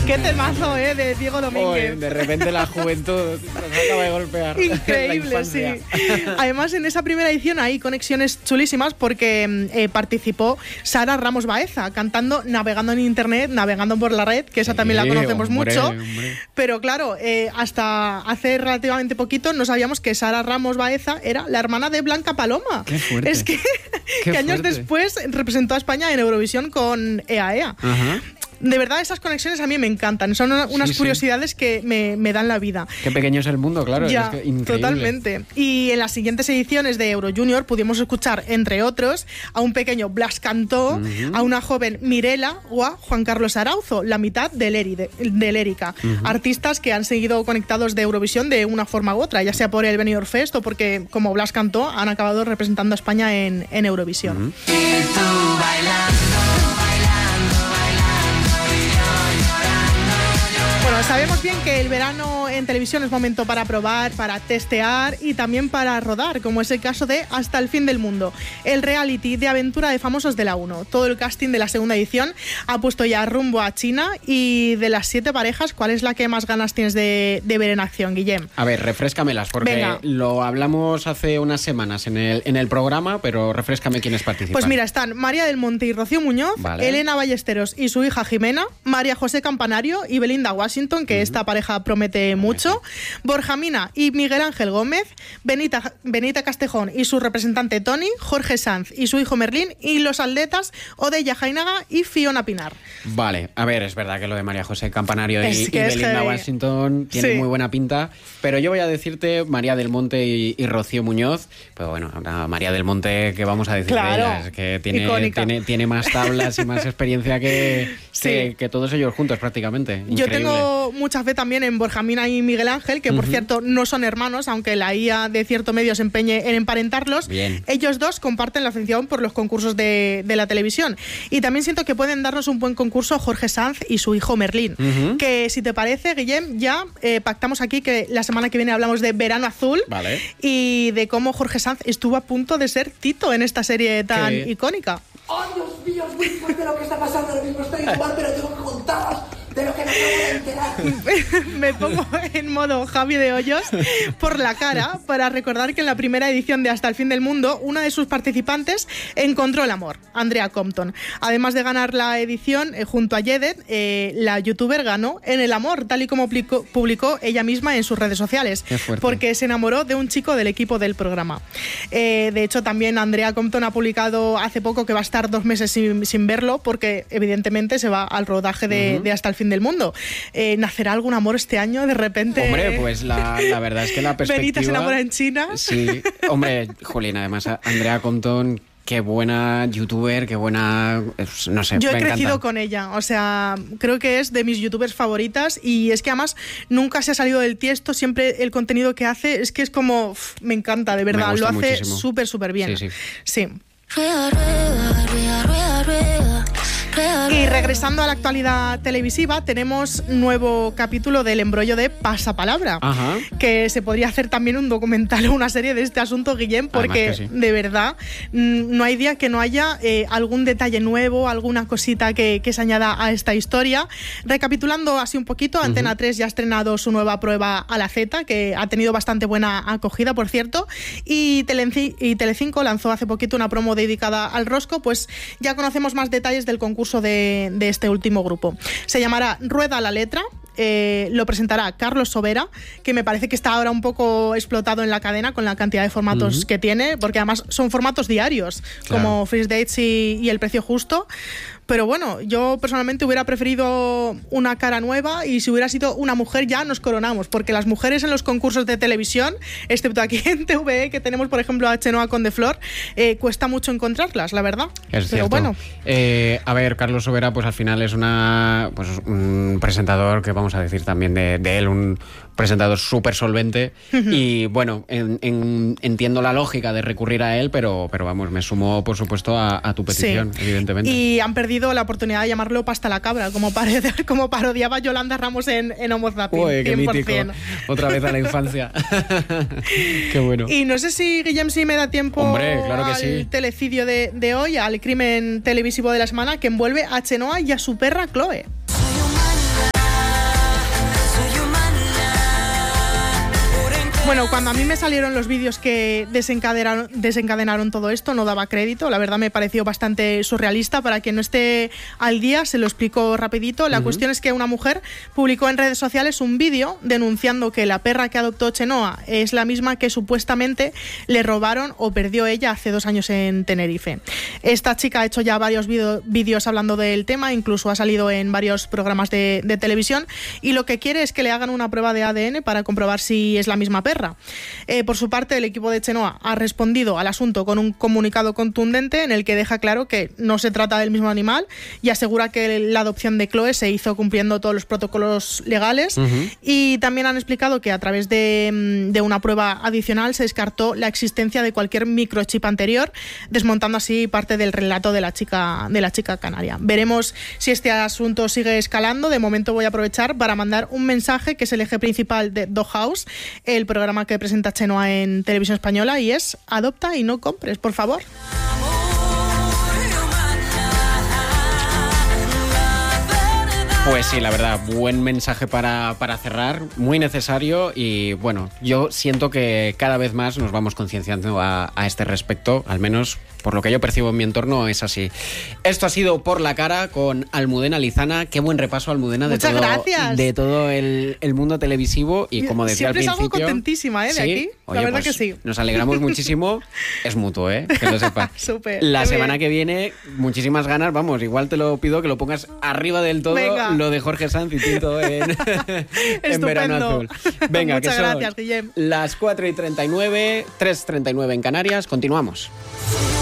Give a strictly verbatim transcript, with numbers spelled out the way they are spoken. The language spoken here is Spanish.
Qué temazo, ¿eh? De Diego Domínguez. Oye, de repente la juventud nos acaba de golpear. Increíble, sí. Además, en esa primera edición hay conexiones chulísimas porque eh, participó Sara Ramos Baeza cantando Navegando en Internet, Navegando por la Red, que esa sí, también la conocemos hombre, mucho. Hombre. Pero claro, eh, hasta hace relativamente poquito no sabíamos que Sara Ramos Baeza era la hermana de Blanca Paloma. Qué fuerte. Es que, Qué que años fuerte. después representó a España en Eurovisión con E A E A. Ajá. De verdad, esas conexiones a mí me encantan. Son unas sí, curiosidades sí. que me, me dan la vida. Qué pequeño es el mundo, claro. Ya, es que increíble. Totalmente. Y en las siguientes ediciones de Euro Junior pudimos escuchar, entre otros, a un pequeño Blas Cantó, uh-huh. a una joven Mirela o a Juan Carlos Arauzo, la mitad de Lérica. Uh-huh. Artistas que han seguido conectados de Eurovisión de una forma u otra, ya sea por el Benidorm Fest o porque, como Blas Cantó, han acabado representando a España en, en Eurovisión. Uh-huh. Y tú bailando, bailando, bailando, y yo llorando, llorando. Bueno, sabemos bien que el verano en televisión es momento para probar, para testear y también para rodar, como es el caso de Hasta el fin del mundo, el reality de aventura de famosos de la uno. Todo el casting de la segunda edición ha puesto ya rumbo a China y de las siete parejas, ¿cuál es la que más ganas tienes de, de ver en acción, Guillem? A ver, refréscamelas, porque Venga. Lo hablamos hace unas semanas en el, en el programa, pero refréscame quiénes participan. Pues mira, están María del Monte y Rocío Muñoz, vale. Elena Ballesteros y su hija Jimena, María José Campanario y Belinda Washington, que uh-huh. esta pareja promete mucho, Borja Mina y Miguel Ángel Gómez, Benita, Benita Castejón y su representante Tony, Jorge Sanz y su hijo Merlín, y los atletas Odeya Jainaga y Fiona Pinar. Vale, a ver, es verdad que lo de María José Campanario y, es que y es Belinda heavy. Washington tiene sí. muy buena pinta, pero yo voy a decirte María del Monte y, y Rocío Muñoz. Pues bueno, María del Monte, ¿qué vamos a decir claro. de ella? Es que tiene, tiene, tiene más tablas y más experiencia que, sí. que, que todos ellos juntos prácticamente. Increíble. Yo tengo mucha fe también en Borja Mina y Miguel Ángel, que por uh-huh. cierto no son hermanos, aunque la I A de cierto medio se empeñe en emparentarlos. Bien. Ellos dos comparten la afición por los concursos de, de la televisión. Y también siento que pueden darnos un buen concurso Jorge Sanz y su hijo Merlín. Uh-huh. Que si te parece, Guillem, ya eh, pactamos aquí que la semana que viene hablamos de Verano Azul. Vale. Y de cómo Jorge Sanz estuvo a punto de ser Tito en esta serie tan ¿Qué? icónica. ¡Oh, Dios mío! Es muy fuerte lo que está pasando. Ahora mismo estoy igual, pero tengo que contaros de lo que me acabo de enterar. Me pongo en modo Javi de Hoyos por la cara para recordar que en la primera edición de Hasta el fin del mundo, una de sus participantes encontró el amor, Andrea Compton. Además de ganar la edición eh, junto a Yedet, eh, la youtuber ganó en el amor, tal y como publicó, publicó ella misma en sus redes sociales, porque se enamoró de un chico del equipo del programa. Eh, de hecho, también Andrea Compton ha publicado hace poco que va a estar dos meses sin, sin verlo, porque evidentemente se va al rodaje de, uh-huh. de Hasta el fin del mundo. Eh, ¿Nacerá algún amor este año de repente? Hombre, pues la, la verdad es que la perspectiva... Benita se enamora en China. Sí, hombre, Jolín, además Andrea Compton, qué buena youtuber, qué buena... no sé, yo he me crecido encanta. con ella, o sea, creo que es de mis youtubers favoritas y es que además nunca se ha salido del tiesto, siempre el contenido que hace es que es como... Uf, me encanta, de verdad, lo hace súper, súper bien. Sí, sí. Sí. Rueda, rueda, rueda, rueda, rueda. Y regresando a la actualidad televisiva, tenemos nuevo capítulo del embrollo de Pasapalabra. Ajá. Que se podría hacer también un documental o una serie de este asunto, Guillem, porque sí. de verdad no hay día que no haya eh, algún detalle nuevo, alguna cosita que, que se añada a esta historia. Recapitulando así un poquito, uh-huh. Antena tres ya ha estrenado su nueva prueba a la Z, que ha tenido bastante buena acogida, por cierto, y, Telenci- y Telecinco lanzó hace poquito una promo dedicada al rosco. Pues ya conocemos más detalles del concurso De, de este último grupo. Se llamará Rueda la letra. Eh, lo presentará Carlos Sobera, que me parece que está ahora un poco explotado en la cadena con la cantidad de formatos uh-huh. que tiene, porque además son formatos diarios, claro. como First Dates y, y El precio justo. Pero bueno, yo personalmente hubiera preferido una cara nueva, y si hubiera sido una mujer ya nos coronamos, porque las mujeres en los concursos de televisión, excepto aquí en T V E, que tenemos por ejemplo a Chenoa Condeflor, eh, cuesta mucho encontrarlas, la verdad. Es Pero cierto. bueno. Eh, a ver, Carlos Sobera, pues al final es una pues un presentador que vamos a decir también de, de él, un presentador súper solvente uh-huh. y bueno, en, en, entiendo la lógica de recurrir a él, pero, pero vamos, me sumo por supuesto a, a tu petición, sí. evidentemente. Y han perdido la oportunidad de llamarlo Pasta la Cabra, como, pare- como parodiaba Yolanda Ramos en, en Homo Zapping. Uy, qué mítico. Otra vez a la infancia. Qué bueno. Y no sé si, Guillem, si me da tiempo Hombre, claro que al sí. telecidio de, de hoy, al crimen televisivo de la semana que envuelve a Chenoa y a su perra Chloe. Bueno, cuando a mí me salieron los vídeos que desencadenaron, desencadenaron todo esto, no daba crédito. La verdad me pareció bastante surrealista. Para quien no esté al día, se lo explico rapidito. La uh-huh. cuestión es que una mujer publicó en redes sociales un vídeo denunciando que la perra que adoptó Chenoa es la misma que supuestamente le robaron o perdió ella hace dos años en Tenerife. Esta chica ha hecho ya varios vídeos hablando del tema, incluso ha salido en varios programas de, de televisión, y lo que quiere es que le hagan una prueba de A D N para comprobar si es la misma perra. Eh, por su parte, el equipo de Chenoa ha respondido al asunto con un comunicado contundente en el que deja claro que no se trata del mismo animal y asegura que la adopción de Chloe se hizo cumpliendo todos los protocolos legales. Uh-huh. Y también han explicado que a través de, de una prueba adicional se descartó la existencia de cualquier microchip anterior, desmontando así parte del relato de la chica, de la chica canaria. Veremos si este asunto sigue escalando. De momento voy a aprovechar para mandar un mensaje que es el eje principal de Doghouse, el programa que presenta Chenoa en Televisión Española, y es: adopta y no compres, por favor. Pues sí, la verdad, buen mensaje para, para cerrar, muy necesario, y bueno, yo siento que cada vez más nos vamos concienciando a, a este respecto, al menos por lo que yo percibo en mi entorno es así. Esto ha sido Por la Cara con Almudena Lizana. Qué buen repaso, Almudena, de Muchas todo, gracias. de todo el, el mundo televisivo, y como decía Siempre al principio... Siempre salgo contentísima, ¿eh? De ¿sí? aquí, Oye, la verdad pues, que sí. Nos alegramos muchísimo, es mutuo, ¿eh? Que lo sepa. Súper. La semana bien. que viene, muchísimas ganas, vamos, igual te lo pido que lo pongas arriba del todo. Venga. Lo de Jorge Sanz y Tinto en, en Verano Azul. Venga, Muchas que son gracias, Guillem. las cuatro y treinta y nueve, tres y treinta y nueve en Canarias. Continuamos.